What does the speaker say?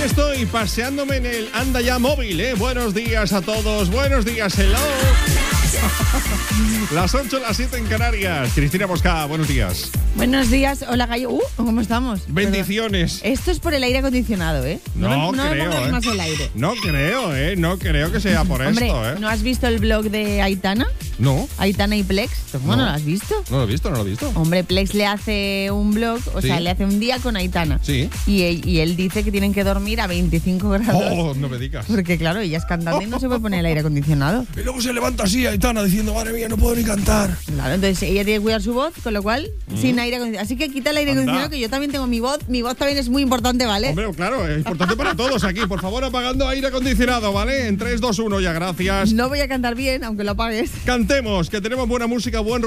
estoy paseándome en el Anda Ya móvil, ¿eh? Buenos días a todos, buenos días, hello. Las 8, las 7 en Canarias. Cristina Bosca, buenos días. Buenos días, hola Gallo. ¿Cómo estamos? Bendiciones. Esto es por el aire acondicionado, ¿eh? No me creo, pongas más el aire. No creo que sea por Hombre, esto, ¿eh? ¿no has visto el blog de Aitana? No. Aitana y Plex. ¿Cómo no lo has visto? No lo he visto. Hombre, Plex le hace un blog, sea, le hace un día con Aitana. Sí. Y él dice que tienen que dormir a 25 grados. Oh, no me digas. Porque claro, ella es cantante y no se puede poner el aire acondicionado. Y luego se levanta así Aitana diciendo, madre mía, no puedo ni cantar. Claro, entonces ella tiene que cuidar su voz, con lo cual, sin aire acondicionado. Así que quita el aire acondicionado, que yo también tengo mi voz. Mi voz también es muy importante, ¿vale? Hombre, claro, es importante para todos aquí. Por favor, apagando aire acondicionado, ¿vale? En 3, 2, 1, ya, gracias. No voy a cantar bien, aunque lo apagues. Cantemos, que tenemos buena música, buen